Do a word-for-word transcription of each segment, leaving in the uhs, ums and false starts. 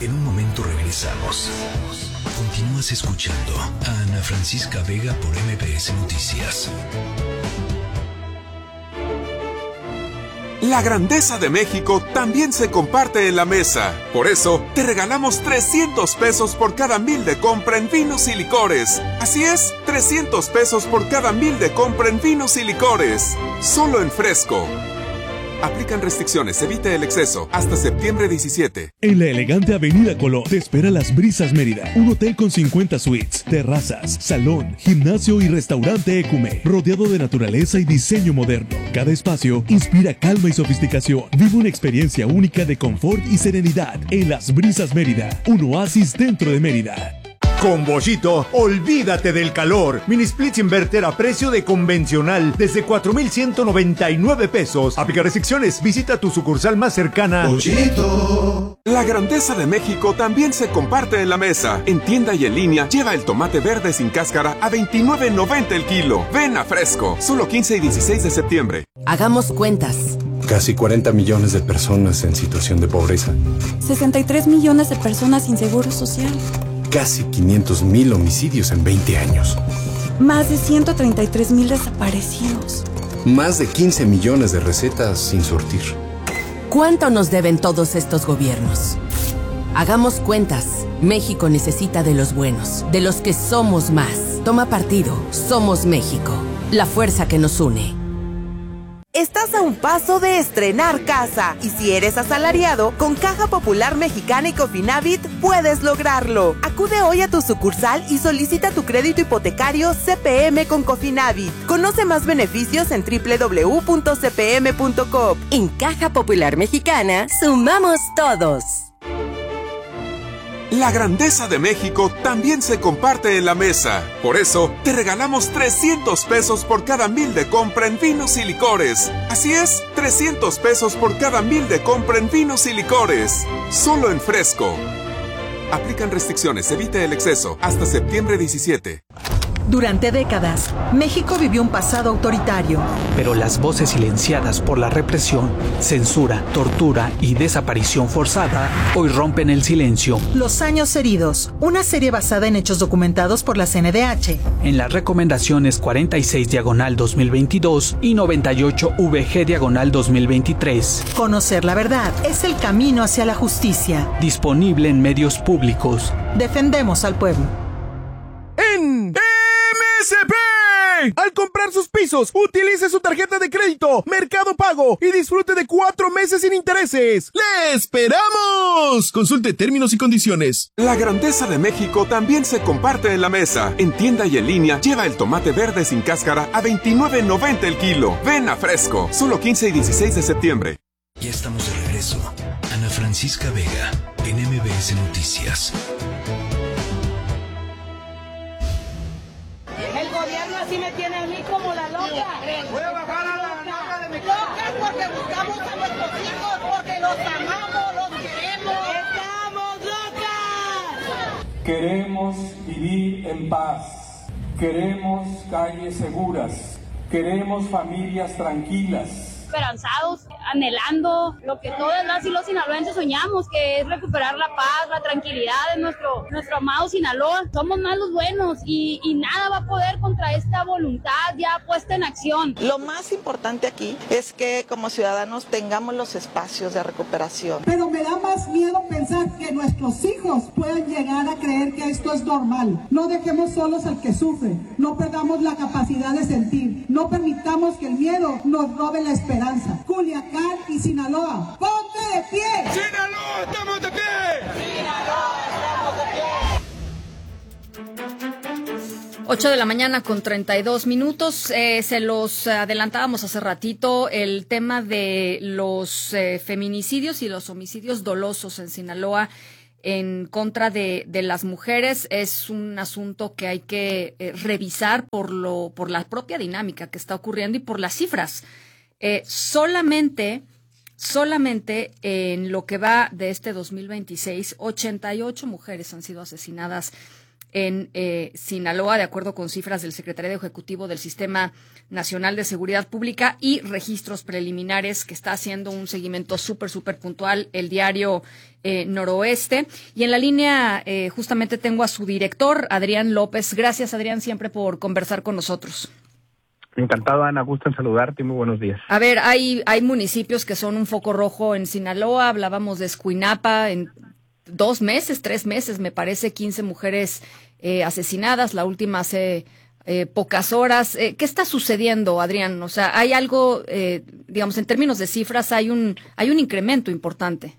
En un momento regresamos. Continúas escuchando a Ana Francisca Vega por M B S Noticias. La grandeza de México también se comparte en la mesa. Por eso, te regalamos trescientos pesos por cada mil de compra en vinos y licores. Así es, trescientos pesos por cada mil de compra en vinos y licores. Solo en Fresco. Aplican restricciones, evite el exceso. Hasta septiembre diecisiete. En la elegante Avenida Colón te espera Las Brisas Mérida. Un hotel con cincuenta suites, terrazas, salón, gimnasio y restaurante Ecume. Rodeado de naturaleza y diseño moderno. Cada espacio inspira calma y sofisticación. Vive una experiencia única de confort y serenidad en Las Brisas Mérida. Un oasis dentro de Mérida. Con Bollito, olvídate del calor. Mini splits inverter a precio de convencional desde cuatro mil ciento noventa y nueve pesos. Aplica restricciones. Visita tu sucursal más cercana. Bollito. La grandeza de México también se comparte en la mesa. En tienda y en línea, lleva el tomate verde sin cáscara a veintinueve noventa el kilo. Ven a Fresco. Solo quince y dieciséis de septiembre. Hagamos cuentas. Casi cuarenta millones de personas en situación de pobreza. sesenta y tres millones de personas sin seguro social. Casi quinientos mil homicidios en veinte años. Más de ciento treinta y tres mil desaparecidos. Más de quince millones de recetas sin surtir. ¿Cuánto nos deben todos estos gobiernos? Hagamos cuentas. México necesita de los buenos, de los que somos más. Toma partido. Somos México. La fuerza que nos une. Estás a un paso de estrenar casa y si eres asalariado, con Caja Popular Mexicana y Cofinavit puedes lograrlo. Acude hoy a tu sucursal y solicita tu crédito hipotecario C P M con Cofinavit. Conoce más beneficios en doble u doble u doble u punto c p m punto com. En Caja Popular Mexicana, sumamos todos. La grandeza de México también se comparte en la mesa. Por eso, te regalamos trescientos pesos por cada mil de compra en vinos y licores. Así es, trescientos pesos por cada mil de compra en vinos y licores. Solo en Fresco. Aplican restricciones, evite el exceso. Hasta septiembre diecisiete. Durante décadas, México vivió un pasado autoritario. Pero las voces silenciadas por la represión, censura, tortura y desaparición forzada hoy rompen el silencio. Los años heridos, una serie basada en hechos documentados por la C N D H. En las recomendaciones cuarenta y seis diagonal dos mil veintidós y noventa y ocho V G diagonal dos mil veintitrés. Conocer la verdad es el camino hacia la justicia. Disponible en medios públicos. Defendemos al pueblo. En M S P. Al comprar sus pisos, utilice su tarjeta de crédito Mercado Pago y disfrute de cuatro meses sin intereses. ¡Le esperamos! Consulte términos y condiciones. La grandeza de México también se comparte en la mesa. En tienda y en línea, lleva el tomate verde sin cáscara a veintinueve noventa el kilo. Ven a Fresco. Solo quince y dieciséis de septiembre. Ya estamos de regreso. Ana Francisca Vega, en M B S Noticias. El gobierno así me tiene a mí como la loca. Voy a bajar a la loca de mi casa. Loca porque buscamos a nuestros hijos, porque los amamos, los queremos. ¡Estamos locas! Queremos vivir en paz. Queremos calles seguras. Queremos familias tranquilas. Esperanzados, anhelando lo que todas las y los sinaloenses soñamos, que es recuperar la paz, la tranquilidad de nuestro, nuestro amado Sinaloa. Somos más los buenos y, y nada va a poder contra esta voluntad ya puesta en acción. Lo más importante aquí es que como ciudadanos tengamos los espacios de recuperación. Pero me da más miedo pensar que nuestros hijos puedan llegar a creer que esto es normal. No dejemos solos al que sufre, no perdamos la capacidad de sentir, no permitamos que el miedo nos robe la esperanza. Culiacán y Sinaloa, ¡ponte de pie! ¡Sinaloa, estamos de pie! ¡Sinaloa, estamos de pie! ocho de la mañana con treinta y dos minutos. Eh, se los adelantábamos hace ratito el tema de los eh, feminicidios y los homicidios dolosos en Sinaloa en contra de, de las mujeres. Es un asunto que hay que eh, revisar por lo, por la propia dinámica que está ocurriendo y por las cifras. Eh, solamente, solamente en lo que va de este dos mil veintiséis, ochenta y ocho mujeres han sido asesinadas en eh, Sinaloa, de acuerdo con cifras del Secretariado Ejecutivo del Sistema Nacional de Seguridad Pública y registros preliminares, que está haciendo un seguimiento súper, súper puntual, el diario eh, Noroeste. Y en la línea eh, justamente tengo a su director, Adrián López. Gracias, Adrián, siempre por conversar con nosotros. Encantado, Ana, gusto en saludarte y muy buenos días. A ver, hay hay municipios que son un foco rojo en Sinaloa, hablábamos de Escuinapa, en dos meses, tres meses, me parece, quince mujeres eh, asesinadas, la última hace eh, pocas horas. Eh, ¿Qué está sucediendo, Adrián? O sea, hay algo, eh, digamos, en términos de cifras, hay un hay un incremento importante.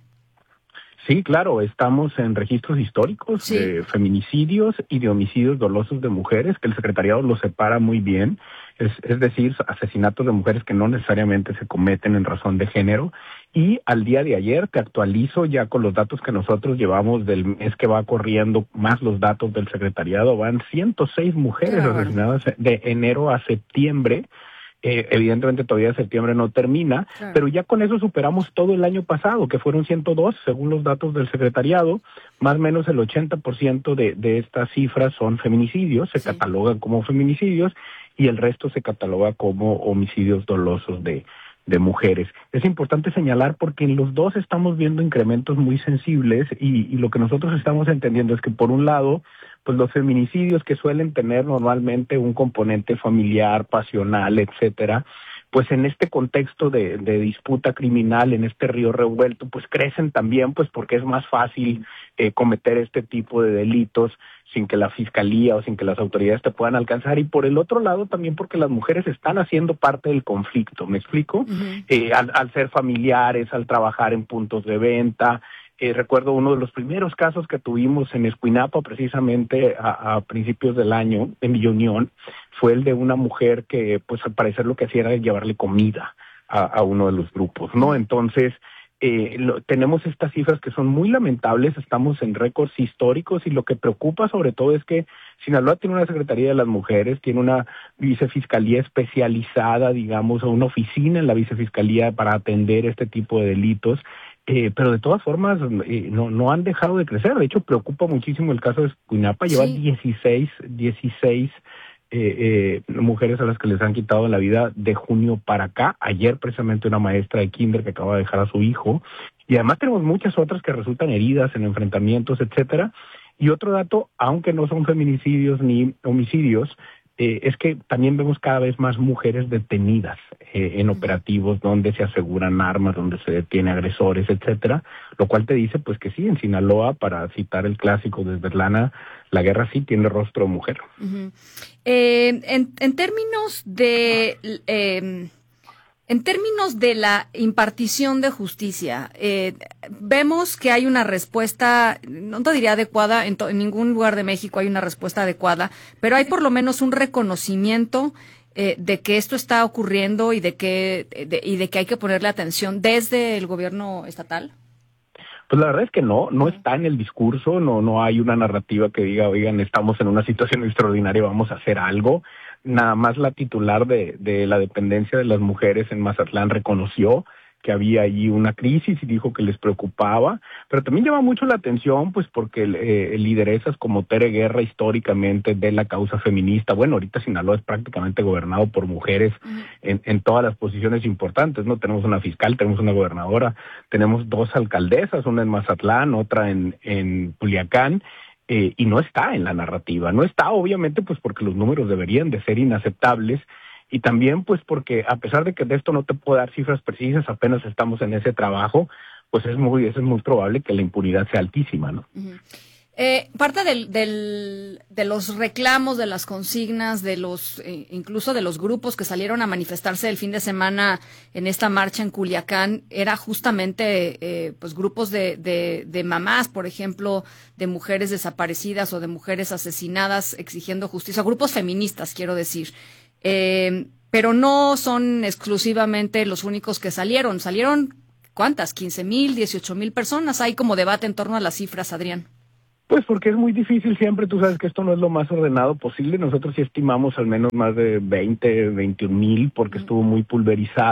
Sí, claro, estamos en registros históricos sí. de feminicidios y de homicidios dolosos de mujeres, que el secretariado los separa muy bien, es, es decir, asesinatos de mujeres que no necesariamente se cometen en razón de género. Y al día de ayer te actualizo ya con los datos que nosotros llevamos del mes que va corriendo, más los datos del secretariado, van ciento seis mujeres claro. asesinadas de enero a septiembre. Eh, evidentemente todavía septiembre no termina, claro. pero ya con eso superamos todo el año pasado, que fueron ciento dos, según los datos del secretariado. Más o menos el ochenta por ciento de, de estas cifras son feminicidios, se sí. catalogan como feminicidios, y el resto se cataloga como homicidios dolosos de, de mujeres. Es importante señalar porque en los dos estamos viendo incrementos muy sensibles, y, y lo que nosotros estamos entendiendo es que, por un lado, pues los feminicidios, que suelen tener normalmente un componente familiar, pasional, etcétera, pues en este contexto de, de disputa criminal, en este río revuelto, pues crecen también, pues porque es más fácil eh, cometer este tipo de delitos sin que la fiscalía o sin que las autoridades te puedan alcanzar. Y por el otro lado también porque las mujeres están haciendo parte del conflicto, ¿me explico? Uh-huh. Eh, al, al ser familiares, al trabajar en puntos de venta. Eh, recuerdo uno de los primeros casos que tuvimos en Escuinapa, precisamente a, a principios del año, en Villa Unión, fue el de una mujer que, pues al parecer lo que hacía era llevarle comida a, a uno de los grupos, ¿no? Entonces, eh, lo, tenemos estas cifras que son muy lamentables, estamos en récords históricos, y lo que preocupa sobre todo es que Sinaloa tiene una Secretaría de las Mujeres, tiene una vicefiscalía especializada, digamos, o una oficina en la vicefiscalía para atender este tipo de delitos. Eh, pero de todas formas eh, no no han dejado de crecer. De hecho, preocupa muchísimo el caso de Escuinapa. Lleva sí. dieciséis, dieciséis eh, eh, mujeres a las que les han quitado la vida de junio para acá. Ayer precisamente una maestra de kinder que acaba de dejar a su hijo. Y además tenemos muchas otras que resultan heridas en enfrentamientos, etcétera. Y otro dato, aunque no son feminicidios ni homicidios, Eh, es que también vemos cada vez más mujeres detenidas eh, en operativos donde se aseguran armas, donde se detiene agresores, etcétera, lo cual te dice pues que sí, en Sinaloa, para citar el clásico de Svetlana, la guerra sí tiene rostro de mujer. Uh-huh. Eh, en, en términos de eh, en términos de la impartición de justicia, eh, vemos que hay una respuesta, no te diría adecuada, en, to, en ningún lugar de México hay una respuesta adecuada, pero hay por lo menos un reconocimiento eh, de que esto está ocurriendo y de que de, y de que hay que ponerle atención desde el gobierno estatal. Pues la verdad es que no, no está en el discurso, no no hay una narrativa que diga, oigan, estamos en una situación extraordinaria, vamos a hacer algo. Nada más la titular de, de la dependencia de las mujeres en Mazatlán reconoció que había allí una crisis y dijo que les preocupaba, pero también llama mucho la atención pues porque eh, lideresas como Tere Guerra, históricamente de la causa feminista, bueno, ahorita Sinaloa es prácticamente gobernado por mujeres en, en todas las posiciones importantes, ¿no? Tenemos una fiscal, tenemos una gobernadora, tenemos dos alcaldesas, una en Mazatlán, otra en, en Culiacán, Eh, y no está en la narrativa, no está obviamente pues porque los números deberían de ser inaceptables, y también pues porque a pesar de que de esto no te puedo dar cifras precisas, apenas estamos en ese trabajo, pues es muy, es muy probable que la impunidad sea altísima, ¿no? Uh-huh. Eh, parte del, del, de los reclamos, de las consignas, de los eh, incluso de los grupos que salieron a manifestarse el fin de semana en esta marcha en Culiacán, era justamente eh, pues grupos de, de, de mamás, por ejemplo, de mujeres desaparecidas o de mujeres asesinadas exigiendo justicia, grupos feministas, quiero decir. Eh, pero no son exclusivamente los únicos que salieron. Salieron, ¿cuántas? quince mil, dieciocho mil personas. Hay como debate en torno a las cifras, Adrián. Pues porque es muy difícil siempre, tú sabes que esto no es lo más ordenado posible. Nosotros sí estimamos al menos más de veinte, veintiún mil, porque estuvo muy pulverizado.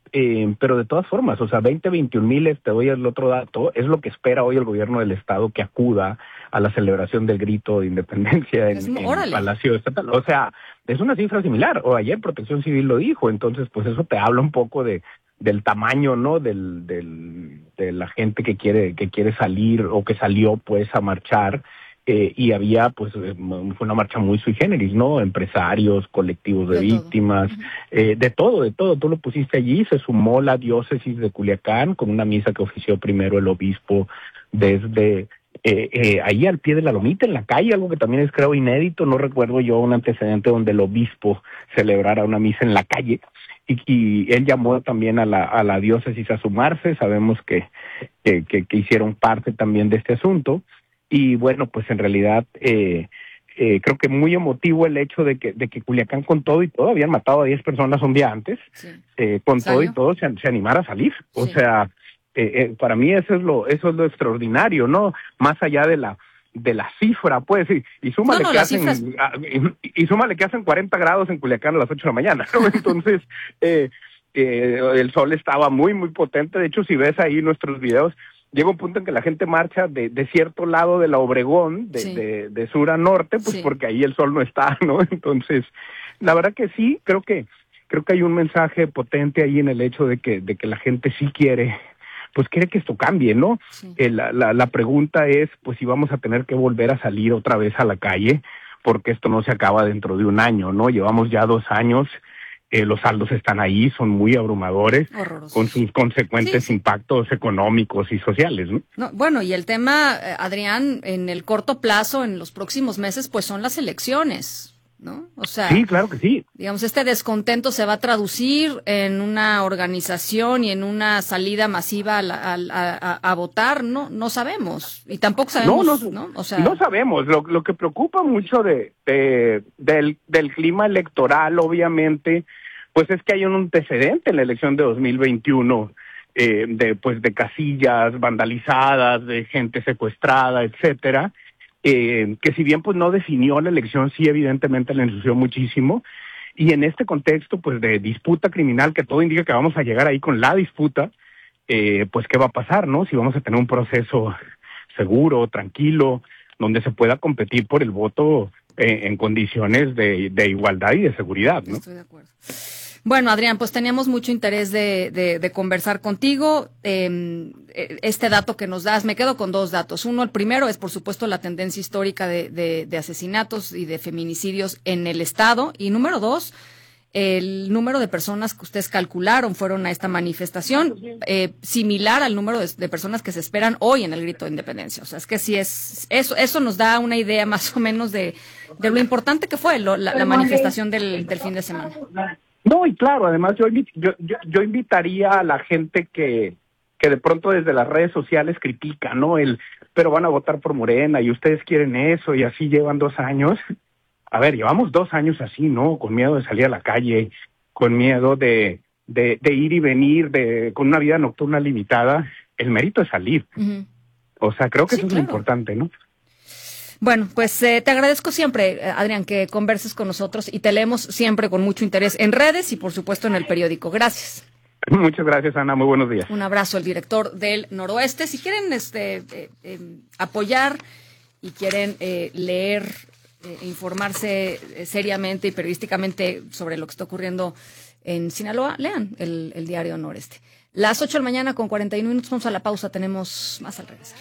eh, pero de todas formas, o sea, veinte, veintiún mil, te doy el otro dato, es lo que espera hoy el gobierno del estado que acuda a la celebración del grito de independencia en, en el Palacio Estatal. O sea, es una cifra similar, o ayer Protección Civil lo dijo, entonces pues eso te habla un poco de del tamaño, ¿no? Del, del, de la gente que quiere, que quiere salir o que salió pues a marchar. Eh, y había, pues, fue una marcha muy sui generis, ¿no? Empresarios, colectivos de, de víctimas, todo. Eh, de todo, de todo. Tú lo pusiste allí, se sumó la diócesis de Culiacán con una misa que ofició primero el obispo desde eh, eh, ahí al pie de la lomita, en la calle, algo que también es, creo, inédito. No recuerdo yo un antecedente donde el obispo celebrara una misa en la calle. Y, y él llamó también a la, a la diócesis a sumarse. Sabemos que, que, que, que hicieron parte también de este asunto. Y bueno, pues en realidad eh, eh, creo que muy emotivo el hecho de que de que Culiacán con todo y todo habían matado a diez personas un día antes, sí. eh, con ¿Salió? todo y todo se, se animara a salir. Sí. O sea, eh, eh, para mí eso es lo eso es lo extraordinario, ¿no? Más allá de la de la cifra, pues, y, y súmale no, no, que hacen cifras... y, y súmale que hacen cuarenta grados en Culiacán a las ocho de la mañana, ¿no? Entonces, eh, eh, el sol estaba muy, muy potente. De hecho, si ves ahí nuestros videos, llega un punto en que la gente marcha de, de cierto lado de la Obregón, de, sí. de, de sur a norte, pues sí. porque ahí el sol no está, ¿no? Entonces, la verdad que sí, creo que creo que hay un mensaje potente ahí en el hecho de que de que la gente sí quiere, pues quiere que esto cambie, ¿no? Sí. Eh, la, la, la pregunta es, pues si vamos a tener que volver a salir otra vez a la calle, porque esto no se acaba dentro de un año, ¿no? Llevamos ya dos años. Eh, los saldos están ahí, son muy abrumadores, Horroroso. con sus consecuentes sí. impactos económicos y sociales, ¿no? No, bueno, y el tema, Adrián, en el corto plazo, en los próximos meses, pues son las elecciones, ¿no? O sea, sí, claro que sí. Digamos, este descontento se va a traducir en una organización y en una salida masiva a, a, a, a votar, ¿no? No sabemos, y tampoco sabemos, no, no, ¿no? O sea, no sabemos. Lo, lo que preocupa mucho de, de del, del clima electoral, obviamente, pues es que hay un antecedente en la elección de dos mil veintiuno, eh, de pues de casillas vandalizadas, de gente secuestrada, etcétera, eh, que si bien pues no definió la elección, sí evidentemente la ensució muchísimo. Y en este contexto pues de disputa criminal, que todo indica que vamos a llegar ahí con la disputa, eh, pues qué va a pasar, ¿no? Si vamos a tener un proceso seguro, tranquilo, donde se pueda competir por el voto eh, en condiciones de, de igualdad y de seguridad, ¿no? Estoy de acuerdo. Bueno, Adrián, pues teníamos mucho interés de, de, de conversar contigo. Eh, este dato que nos das, me quedo con dos datos. Uno, el primero es, por supuesto, la tendencia histórica de, de, de asesinatos y de feminicidios en el Estado. Y número dos, el número de personas que ustedes calcularon fueron a esta manifestación, eh, similar al número de, de personas que se esperan hoy en el grito de independencia. O sea, es que sí es, eso, eso nos da una idea más o menos de, de lo importante que fue lo, la, la manifestación del, del fin de semana. No, y claro, además yo, yo, yo, yo invitaría a la gente que, que de pronto desde las redes sociales critica, ¿no? El, pero van a votar por Morena y ustedes quieren eso y así llevan dos años. A ver, llevamos dos años así, ¿no? Con miedo de salir a la calle, con miedo de, de, de ir y venir, de con una vida nocturna limitada. El mérito es salir. Uh-huh. O sea, creo que sí, eso claro. es lo importante, ¿no? Bueno, pues eh, te agradezco siempre, Adrián, que converses con nosotros y te leemos siempre con mucho interés en redes y, por supuesto, en el periódico. Gracias. Muchas gracias, Ana. Muy buenos días. Un abrazo al director del Noroeste. Si quieren este, eh, eh, apoyar y quieren eh, leer e eh, informarse eh, seriamente y periodísticamente sobre lo que está ocurriendo en Sinaloa, lean el, el diario Noroeste. Las ocho de la mañana con cuarenta y uno minutos. Vamos a la pausa. Tenemos más al regresar.